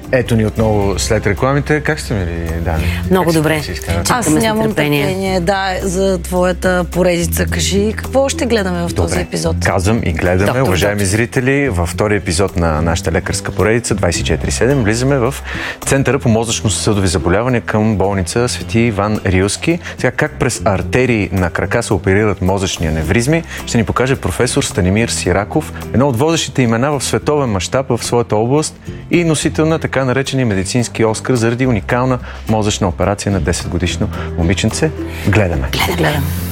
Ето ни отново след рекламите. Как сте, мили Дани? Много добре. Аз нямам търпение за твоята поредица. Кажи, какво ще гледаме в този епизод? Казвам и гледаме, уважаеми зрители, във втори епизод на нашата лекарска поредица 24/7 влизаме в Центъра по мозъчно-съдови заболявания към болница Свети Иван Рилски. Сега как през артерии на крака се оперират мозъчни аневризми, ще ни покаже професор Станимир Сираков, едно от водещите имена в световен мащаб в своята област и носител на така наречения медицински Оскар заради уникална мозъчна операция на 10-годишно момиченце. Гледаме. Гледаме.